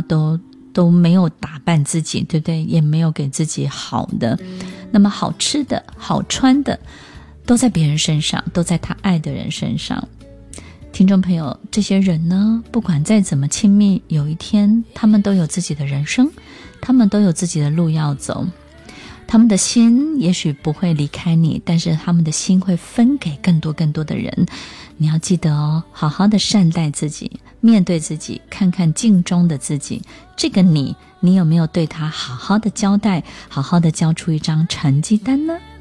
都没有打扮自己，对不对？也没有给自己好的，那么好吃的好穿的都在别人身上，都在他爱的人身上。听众朋友，这些人呢，不管再怎么亲密，有一天他们都有自己的人生，他们都有自己的路要走，他们的心也许不会离开你，但是他们的心会分给更多更多的人。你要记得哦，好好的善待自己，面对自己，看看镜中的自己，这个你有没有对他好好的交代，好好的交出一张成绩单呢？